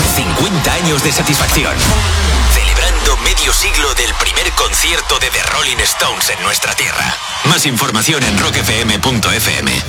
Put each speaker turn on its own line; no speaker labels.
50 años de satisfacción. Celebrando medio siglo del primer concierto de The Rolling Stones en nuestra tierra. Más información en rockfm.fm.